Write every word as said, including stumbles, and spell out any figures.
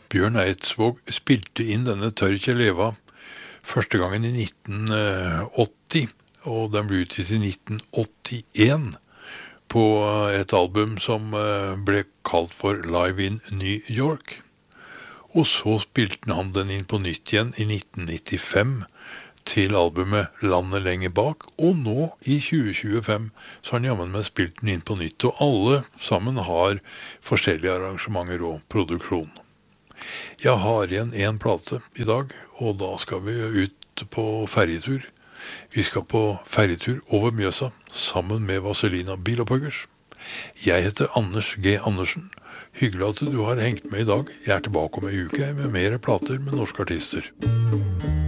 Bjørn Eidsvåg spilte inn denne Tør ikke leva første gangen i nitten åtti, og den ble utgitt i nitten åttien på et album som ble kalt for Live in New York. Og så spilte han den inn på nytt igjen i nitten nittifem til albumet Landet lenge bak, og nå i tjue tjuefem så har han jammen med spilt den inn på nytt, og alle sammen har forskjellige arrangementer og produksjon. Jeg har igjen en plate i dag, og da skal vi ut på ferjetur. Vi skal på ferjetur over Mjøsa, sammen med Vazelina Bilopphøggers. Jeg heter Anders G. Andersen. Hyggelig at du har hengt med i dag. Jeg er tilbake om en uke med mer plater med norske artister.